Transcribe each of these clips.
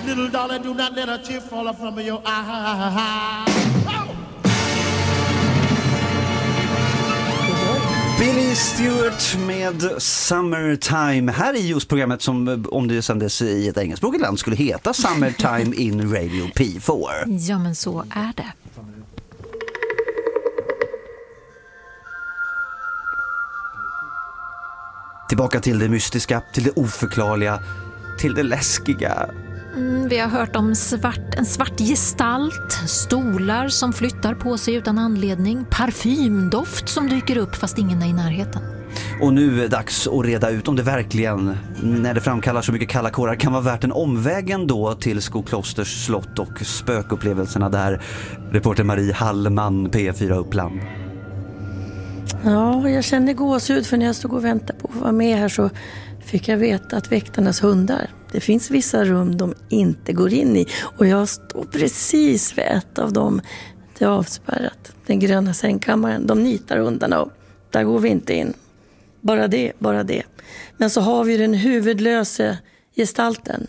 Little darling, do not let a tear fall from your eye. Billy Stewart med Summertime. Här är just programmet som, om det sändes i ett engelskspråkigt land, skulle heta Summertime in Radio P4. Ja, men så är det. Tillbaka till det mystiska, till det oförklarliga, till det läskiga. Vi har hört om en svart gestalt, stolar som flyttar på sig utan anledning, parfymdoft som dyker upp fast ingen är i närheten. Och nu är det dags att reda ut om det verkligen, när det framkallar så mycket kalla kårar, kan vara värt en omvägen då till Skoklosters slott och spökupplevelserna där. Reporter Marie Hallman, P4 Uppland. Ja, jag kände gåshud för när jag stod och väntade på att vara med här så fick jag veta att väktarnas hundar, det finns vissa rum de inte går in i och jag står precis vid ett av dem. Det är avspärrat, den gröna sängkammaren. De nitar hundarna och där går vi inte in. Bara det. Men så har vi den huvudlösa gestalten.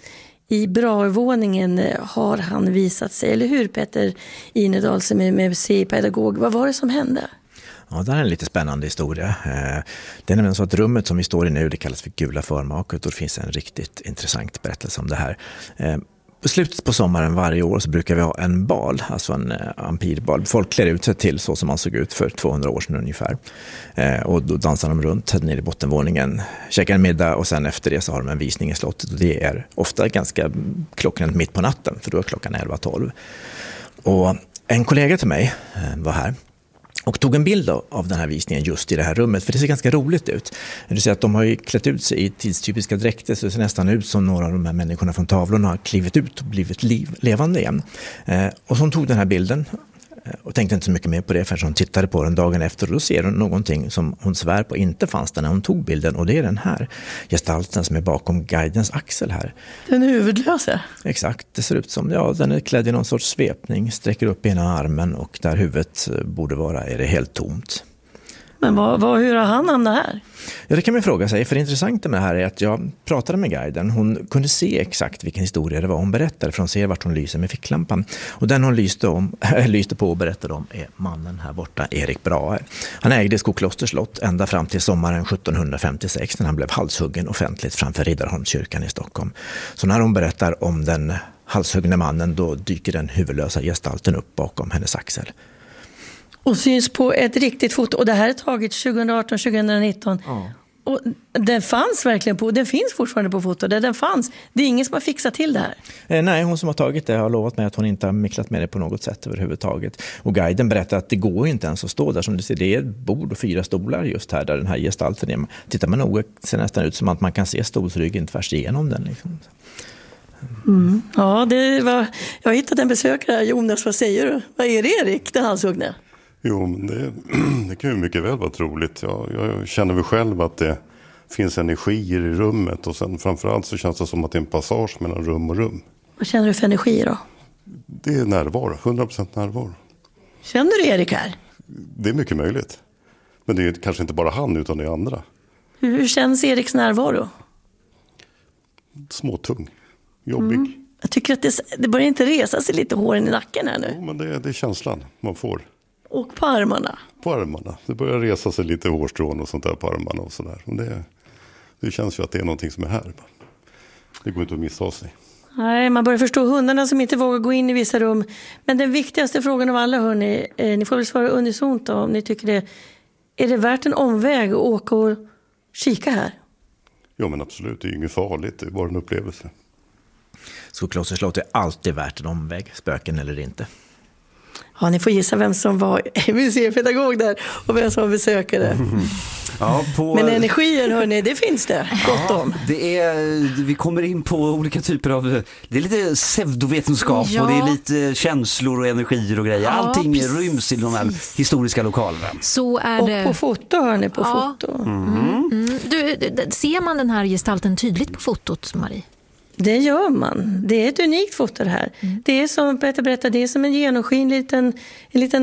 I Braevåningen har han visat sig, eller hur Petter Inedal som är museipedagog? Vad var det som hände? Ja, det här är en lite spännande historia. Det är nämligen så att rummet som vi står i nu, det kallas för Gula förmaket och det finns en riktigt intressant berättelse om det här. På slutet på sommaren varje år så brukar vi ha en bal, alltså en ampirbal. Folk klär ut sig till så som man såg ut för 200 år sedan ungefär. Och då dansar de runt nere i bottenvåningen, käkar en middag och sen efter det så har de en visning i slottet. Och det är ofta ganska klockan mitt på natten, för då är klockan 11-12. Och en kollega till mig var här och tog en bild av den här visningen just i det här rummet. För det ser ganska roligt ut. Du ser att de har ju klätt ut sig i tidstypiska dräkter så det ser nästan ut som några av de här människorna från tavlorna har klivit ut och blivit levande igen. Och så hon tog den här bilden och tänkte inte så mycket mer på det förrän hon tittade på den dagen efter. Och då ser hon någonting som hon svär på inte fanns där när hon tog bilden. Och det är den här gestalten som är bakom guidens axel här. Den huvudlösa? Exakt, det ser ut som, den är klädd i någon sorts svepning, sträcker upp ena armen och där huvudet borde vara är det helt tomt. Men hur har han hamnat här? Ja, det kan man fråga sig. För det intressanta med det här är att jag pratade med guiden. Hon kunde se exakt vilken historia det var hon berättade. För hon ser vart hon lyser med ficklampan. Och den hon lyste på och berättade om är mannen här borta, Erik Brahe. Han ägde Skoklosters slott ända fram till sommaren 1756 när han blev halshuggen offentligt framför Riddarholmskyrkan i Stockholm. Så när hon berättar om den halshuggne mannen då dyker den huvudlösa gestalten upp bakom hennes axel. Och syns på ett riktigt foto. Och det här är taget 2018-2019. Ja. Och den fanns verkligen den finns fortfarande på foto. Den fanns. Det är ingen som har fixat till det här. Nej, hon som har tagit det har lovat mig att hon inte har micklat med det på något sätt överhuvudtaget. Och guiden berättar att det går inte ens att stå där som du ser. Det är ett bord och 4 stolar just här där den här gestalten är. Tittar man noga ser det nästan ut som att man kan se stolsryggen tvärs igenom den liksom. Mm. Ja, jag har hittat en besökare här. Jonas, vad säger du? Vad är det, Erik, den halshuggne? Jo, men det kan ju mycket väl vara troligt. Jag känner väl själv att det finns energier i rummet och sen framförallt så känns det som att det är en passage mellan rum och rum. Vad känner du för energi då? Det är närvaro, 100% närvaro. Känner du Erik här? Det är mycket möjligt. Men det är kanske inte bara han utan det är andra. Hur känns Eriks närvaro? Småtung, jobbig. Jag tycker att det börjar inte resa sig lite håren i nacken här nu. Jo, men det är känslan man får. Och på armarna? På armarna. Det börjar resa sig lite hårstrån och sånt där på armarna och sådär. Det känns ju att det är någonting som är här. Det går inte att missa sig. Nej, man börjar förstå hundarna som inte vågar gå in i vissa rum. Men den viktigaste frågan av alla, hörni, ni får väl svara unisont då, om ni tycker det. Är det värt en omväg att åka och kika här? Ja, men absolut. Det är ju inget farligt. Det är bara en upplevelse. Skoklosters slott är alltid värt en omväg, spöken eller inte. Ja, ni får gissa vem som var museipedagog där och vem som var besökare. Ja, Men energier, hörni, det finns det gott om. Vi kommer in på olika typer av, det är lite pseudovetenskap och det är lite känslor och energier och grejer. Allting ryms i de här historiska lokalerna. Så är det. Och på foto, hörni, på foto. Ser man den här gestalten tydligt på fotot, Marie? Det gör man. Det är ett unikt foto det här. Det är som Peter berättade, det är som en genomskinlig liten